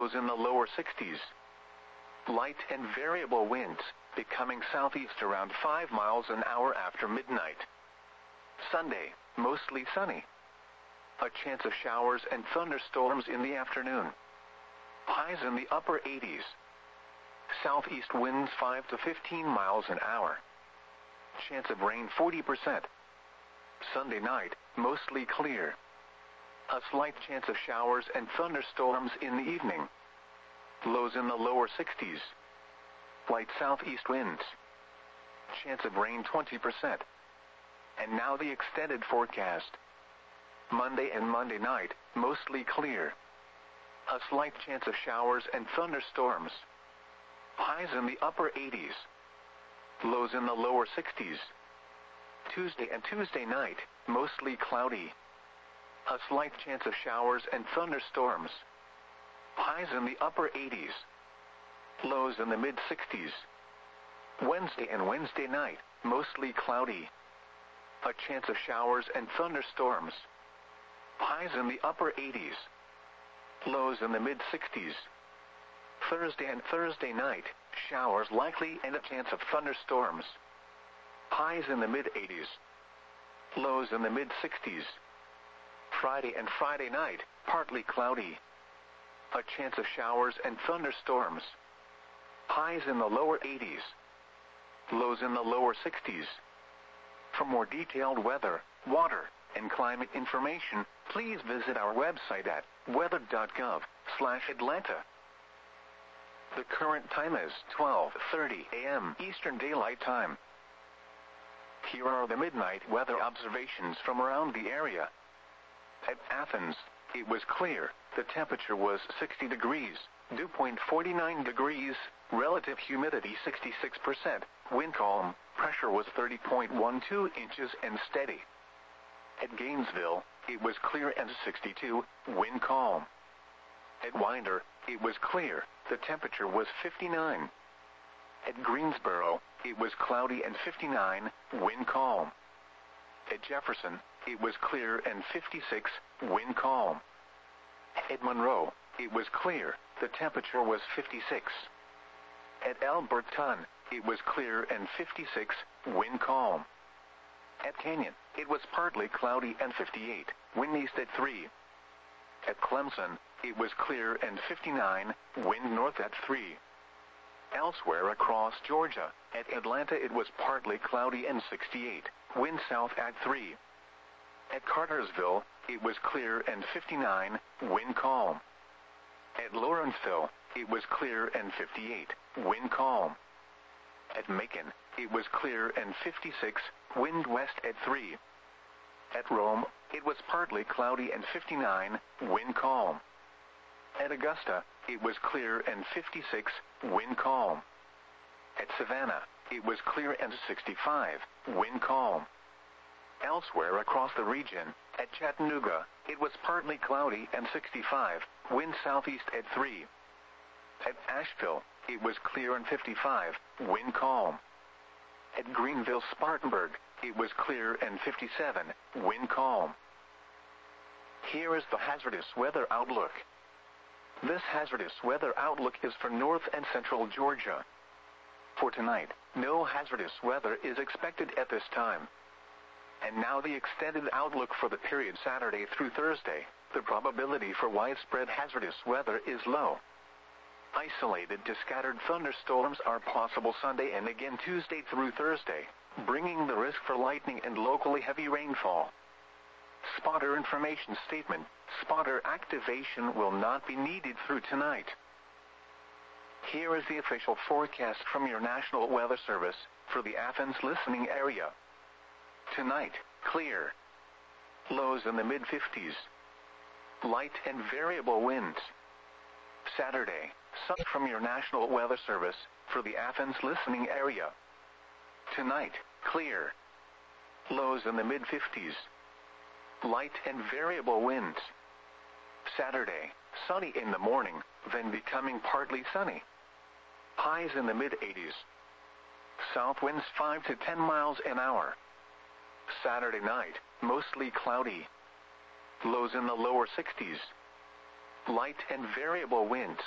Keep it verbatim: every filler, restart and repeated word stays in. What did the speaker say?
lows in the lower sixties. Light and variable winds, becoming southeast around five miles an hour after midnight. Sunday, mostly sunny. A chance of showers and thunderstorms in the afternoon. Highs in the upper eighties. Southeast winds five to fifteen miles an hour. Chance of rain forty percent. Sunday night, mostly clear. A slight chance of showers and thunderstorms in the evening. Lows in the lower sixties. Light southeast winds. Chance of rain twenty percent. And now the extended forecast. Monday and Monday night, mostly clear. A slight chance of showers and thunderstorms. Highs in the upper eighties. Lows in the lower sixties. Tuesday and Tuesday night, mostly cloudy. A slight chance of showers and thunderstorms. Highs in the upper eighties. Lows in the mid-sixties. Wednesday and Wednesday night, mostly cloudy. A chance of showers and thunderstorms. Highs in the upper eighties. Lows in the mid-sixties. Thursday and Thursday night, showers likely and a chance of thunderstorms. Highs in the mid-eighties. Lows in the mid-sixties. Friday and Friday night, partly cloudy. A chance of showers and thunderstorms. Highs in the lower eighties. Lows in the lower sixties. For more detailed weather, water, and climate information, please visit our website at weather dot gov slash Atlanta. The current time is twelve thirty a m Eastern Daylight Time. Here are the midnight weather observations from around the area. At Athens, it was clear. The temperature was sixty degrees, dew point forty-nine degrees, relative humidity sixty-six percent, wind calm, pressure was thirty point one two inches and steady. At Gainesville, it was clear and sixty-two, wind calm. At Winder, it was clear, the temperature was fifty-nine. At Greensboro, it was cloudy and fifty-nine, wind calm. At Jefferson, it was clear and fifty-six, wind calm. At Monroe, it was clear, the temperature was fifty-six. At Alberton, it was clear and fifty-six, wind calm. At Canyon, it was partly cloudy and fifty-eight, wind east at three. At Clemson, it was clear and fifty-nine, wind north at three. Elsewhere across Georgia, at Atlanta it was partly cloudy and sixty-eight, wind south at three. At Cartersville, it was clear and fifty-nine, wind calm. At Lawrenceville, it was clear and fifty-eight, wind calm. At Macon, it was clear and fifty-six, wind west at three. At Rome, it was partly cloudy and fifty-nine, wind calm. At Augusta, it was clear and fifty-six, wind calm. At Savannah, it was clear and sixty-five, wind calm. Elsewhere across the region, at Chattanooga, it was partly cloudy and sixty-five, wind southeast at three. At Asheville, it was clear and fifty-five, wind calm. At Greenville-Spartanburg, it was clear and fifty-seven, wind calm. Here is the hazardous weather outlook. This hazardous weather outlook is for north and central Georgia. For tonight, no hazardous weather is expected at this time. And now the extended outlook for the period Saturday through Thursday. The probability for widespread hazardous weather is low. Isolated to scattered thunderstorms are possible Sunday and again Tuesday through Thursday, bringing the risk for lightning and locally heavy rainfall. Spotter information statement: spotter activation will not be needed through tonight. Here is the official forecast from your National Weather Service for the Athens listening area. Tonight, clear. Lows in the mid-fifties. Light and variable winds. Saturday, sun from your National Weather Service for the Athens listening area. Tonight, clear. Lows in the mid-fifties. Light and variable winds. Saturday, sunny in the morning, then becoming partly sunny. Highs in the mid-eighties. South winds five to ten miles an hour. Saturday night, mostly cloudy. Lows in the lower sixties. Light and variable winds.